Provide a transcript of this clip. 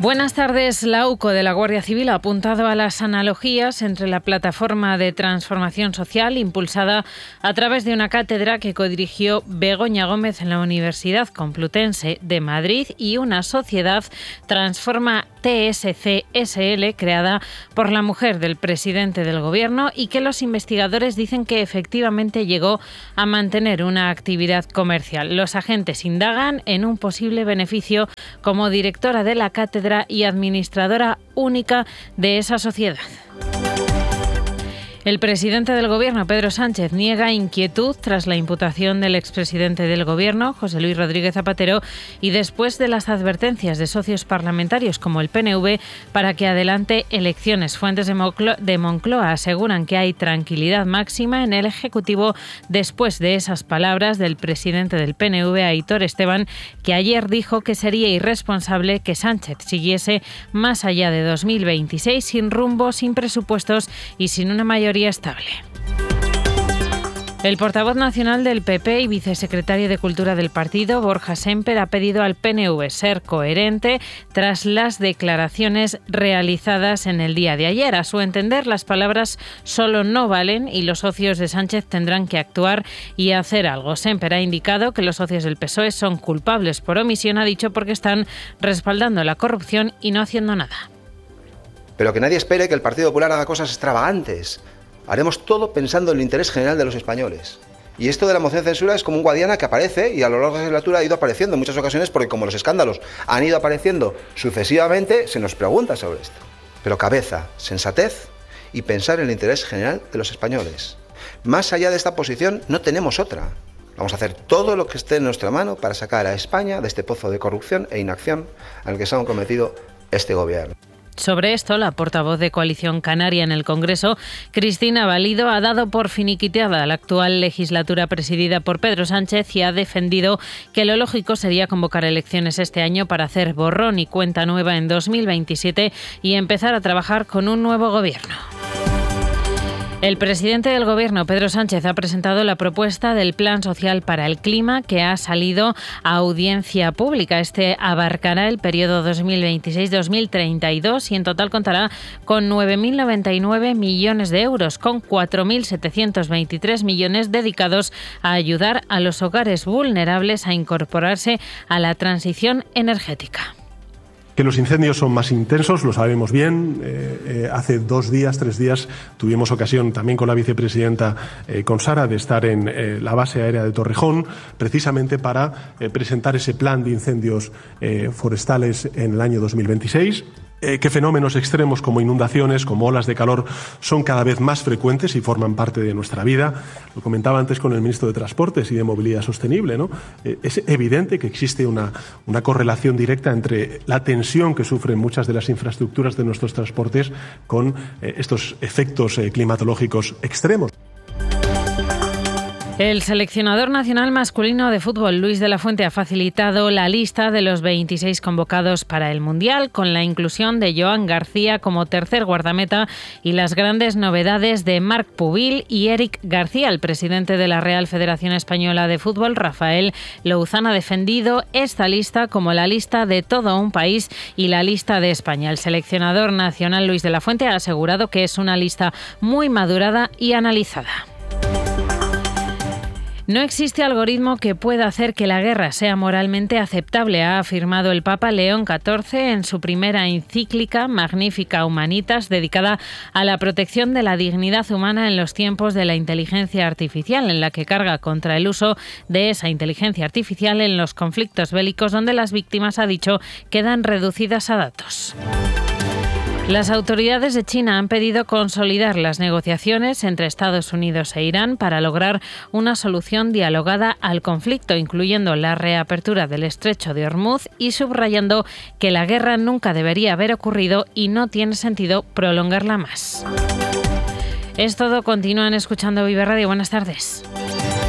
Buenas tardes. La UCO de la Guardia Civil ha apuntado a las analogías entre la plataforma de transformación social impulsada a través de una cátedra que codirigió Begoña Gómez en la Universidad Complutense de Madrid y una sociedad, Transforma TSC SL, creada por la mujer del presidente del Gobierno y que los investigadores dicen que efectivamente llegó a mantener una actividad comercial. Los agentes indagan en un posible beneficio como directora de la cátedra y administradora única de esa sociedad. El presidente del Gobierno, Pedro Sánchez, niega inquietud tras la imputación del expresidente del Gobierno, José Luis Rodríguez Zapatero, y después de las advertencias de socios parlamentarios como el PNV para que adelante elecciones. Fuentes de Moncloa aseguran que hay tranquilidad máxima en el Ejecutivo después de esas palabras del presidente del PNV, Aitor Esteban, que ayer dijo que sería irresponsable que Sánchez siguiese más allá de 2026 sin rumbo, sin presupuestos y sin una mayoría estable. El portavoz nacional del PP y vicesecretario de Cultura del partido, Borja Sémper, ha pedido al PNV ser coherente tras las declaraciones realizadas en el día de ayer. A su entender, las palabras solo no valen y los socios de Sánchez tendrán que actuar y hacer algo. Sémper ha indicado que los socios del PSOE son culpables por omisión, ha dicho, porque están respaldando la corrupción y no haciendo nada. Pero que nadie espere que el Partido Popular haga cosas extravagantes. Haremos todo pensando en el interés general de los españoles. Y esto de la moción de censura es como un Guadiana que aparece y a lo largo de la legislatura ha ido apareciendo en muchas ocasiones porque como los escándalos han ido apareciendo sucesivamente, se nos pregunta sobre esto. Pero cabeza, sensatez y pensar en el interés general de los españoles. Más allá de esta posición no tenemos otra. Vamos a hacer todo lo que esté en nuestra mano para sacar a España de este pozo de corrupción e inacción al que se ha comprometido este gobierno. Sobre esto, la portavoz de Coalición Canaria en el Congreso, Cristina Valido, ha dado por finiquitada la actual legislatura presidida por Pedro Sánchez y ha defendido que lo lógico sería convocar elecciones este año para hacer borrón y cuenta nueva en 2027 y empezar a trabajar con un nuevo gobierno. El presidente del Gobierno, Pedro Sánchez, ha presentado la propuesta del Plan Social para el Clima que ha salido a audiencia pública. Este abarcará el periodo 2026-2032 y en total contará con 9.099 millones de euros, con 4.723 millones dedicados a ayudar a los hogares vulnerables a incorporarse a la transición energética. Que los incendios son más intensos, lo sabemos bien. Hace 3 días, tuvimos ocasión también con la vicepresidenta, con Sara, de estar en la base aérea de Torrejón, precisamente para presentar ese plan de incendios forestales en el año 2026. Que fenómenos extremos como inundaciones, como olas de calor, son cada vez más frecuentes y forman parte de nuestra vida. Lo comentaba antes con el ministro de Transportes y de Movilidad Sostenible, ¿no? Es evidente que existe una correlación directa entre la tensión que sufren muchas de las infraestructuras de nuestros transportes con estos efectos climatológicos extremos. El seleccionador nacional masculino de fútbol, Luis de la Fuente, ha facilitado la lista de los 26 convocados para el Mundial, con la inclusión de Joan García como tercer guardameta y las grandes novedades de Marc Pubil y Eric García. El presidente de la Real Federación Española de Fútbol, Rafael Louzán, ha defendido esta lista como la lista de todo un país y la lista de España. El seleccionador nacional, Luis de la Fuente, ha asegurado que es una lista muy madurada y analizada. No existe algoritmo que pueda hacer que la guerra sea moralmente aceptable, ha afirmado el Papa León XIV en su primera encíclica Magnificat Humanitas, dedicada a la protección de la dignidad humana en los tiempos de la inteligencia artificial, en la que carga contra el uso de esa inteligencia artificial en los conflictos bélicos donde las víctimas, ha dicho, quedan reducidas a datos. Las autoridades de China han pedido consolidar las negociaciones entre Estados Unidos e Irán para lograr una solución dialogada al conflicto, incluyendo la reapertura del estrecho de Hormuz y subrayando que la guerra nunca debería haber ocurrido y no tiene sentido prolongarla más. Es todo. Continúan escuchando Vive Radio. Buenas tardes.